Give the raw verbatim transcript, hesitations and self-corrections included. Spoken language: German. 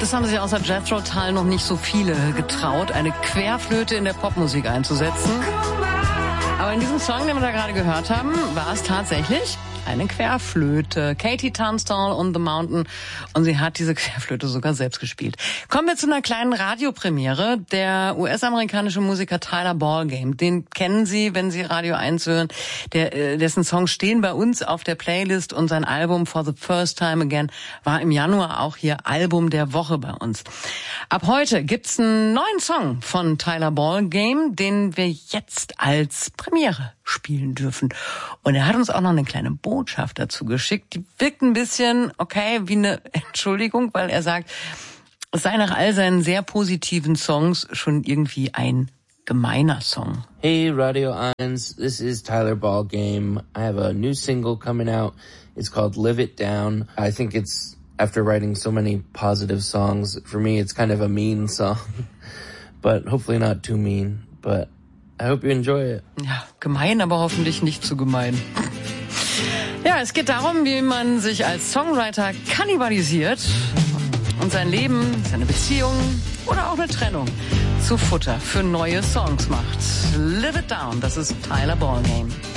Das haben sich außer Jethro Tull noch nicht so viele getraut, eine Querflöte in der Popmusik einzusetzen. Aber in diesem Song, den wir da gerade gehört haben, war es tatsächlich eine Querflöte. Katie Tunstall on the Mountain. Und sie hat diese Querflöte sogar selbst gespielt. Kommen wir zu einer kleinen Radiopremiere. Der U S-amerikanische Musiker Tyler Ballgame, den kennen Sie, wenn Sie Radio eins hören. Der, dessen Songs stehen bei uns auf der Playlist und sein Album For the First Time Again war im Januar auch hier Album der Woche bei uns. Ab heute gibt's einen neuen Song von Tyler Ballgame, den wir jetzt als Premiere spielen dürfen. Und er hat uns auch noch eine kleine Botschaft dazu geschickt. Die wirkt ein bisschen, okay, wie eine Entschuldigung, weil er sagt, es sei nach all seinen sehr positiven Songs schon irgendwie ein gemeiner Song. Hey Radio eins, this is Tyler Ballgame. I have a new single coming out. It's called Live It Down. I think it's, after writing so many positive songs, for me it's kind of a mean song. But hopefully not too mean. But I hope you enjoy it. Ja, gemein, aber hoffentlich nicht zu gemein. Ja, es geht darum, wie man sich als Songwriter kannibalisiert und sein Leben, seine Beziehung oder auch eine Trennung zu Futter für neue Songs macht. Live It Down, das ist Tyler Ballgame.